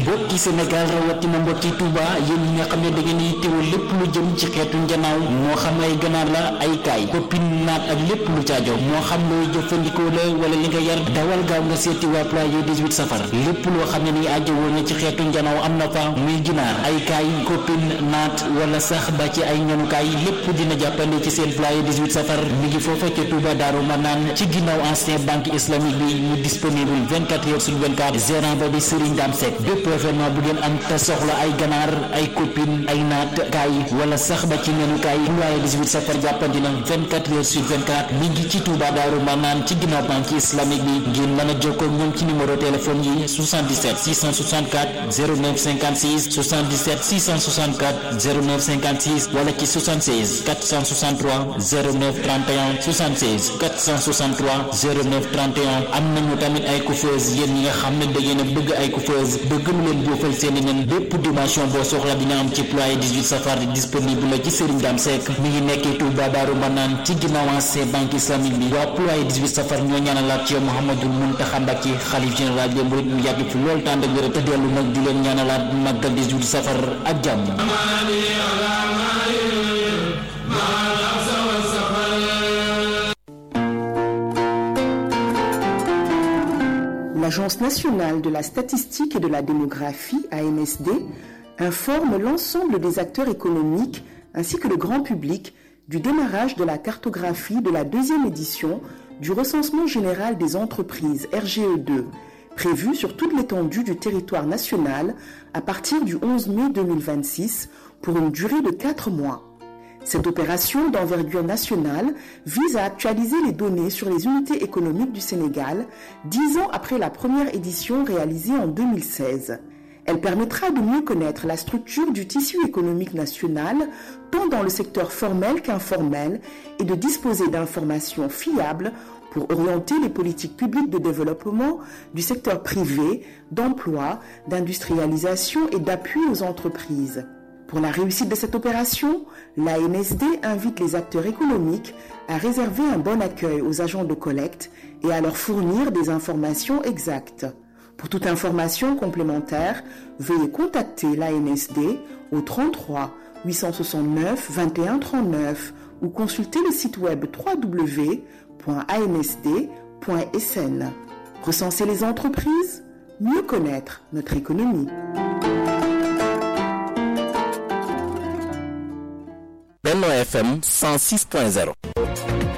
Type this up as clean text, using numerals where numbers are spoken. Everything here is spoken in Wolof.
mbokki Sénégal rawatina mbokki Touba yéen ñi nga xam ne da ngeen di teewul lépp lu jëm ci xeetu njanaaw moo xam ay ganaar la ay kaay koppin naat ak lépp lu caajo moo xam looy jëfandikoo la wala li nga yar dawal gaaw nga seeti waa Ployer 18 safar lépp loo xam ne ni aajo woon na ci xeetu njanaaw am na fa muy ginaar ay kaay koppin naat wala sax ba ci ay ñanukaay lépp dina jàppandi ci seen Ployer 18 safar mi ngi foofa ca Touba Daaru Manaan ci ginnaaw ancien banque islamique bi mu disponible 24 heures sur 24 gérant ba di Serigne Dame Seck bépp événement bu ngeen am te soxla ay ganaar ay copine ay naat kaay wala sax ba ci ñanukaay Ployer 18 safar jàppandi na 24 heures sur 24 mi ngi ci Touba Daaru Manaan ci ginnaaw banque islamique bi ngeen mën a jokkoo ak ñoom ci numéro téléphone yi 77 664 09 56 77 664 09 56 wala ci 76 463 09 31 76 463 09 31 am nañu tamit ay coiffeuse yéen ñi nga xam ne da ngeen a bëgg ay coiffeuse bëgg lu leen boofal seeni nen bépp dimension boo soxla dina am ci Ployer 18 safar disponible la ci Serigne Dame Seck mi ngi nekkee Touba Daaru Manaan ci ginnaaw ancien banque islamique bi waa Ployer 18 safar ñoo ñaanalaat ci yow Mouhamadoul Mountakha Mbacké xalif général des mourides mu yàgg fi lool tànd ak wér te dellu nag di leen ñaanalaat màggal 18 safar ak jàmm. L'Agence nationale de la statistique et de la démographie, ANSD, informe l'ensemble des acteurs économiques ainsi que le grand public du démarrage de la cartographie de la deuxième édition du recensement général des entreprises RGE2, prévu sur toute l'étendue du territoire national à partir du 11 mai 2026 pour une durée de 4 mois. Cette opération d'envergure nationale vise à actualiser les données sur les unités économiques du Sénégal 10 ans après la première édition réalisée en 2016. Elle permettra de mieux connaître la structure du tissu économique national, tant dans le secteur formel qu'informel, et de disposer d'informations fiables pour orienter les politiques publiques de développement du secteur privé, d'emploi, d'industrialisation et d'appui aux entreprises. Pour la réussite de cette opération, l'ANSD invite les acteurs économiques à réserver un bon accueil aux agents de collecte et à leur fournir des informations exactes. Pour toute information complémentaire, veuillez contacter l'ANSD au 33 869 21 39 ou consulter le site web www.ansd.sn. Recenser les entreprises, mieux connaître notre économie. Benno FM 106.0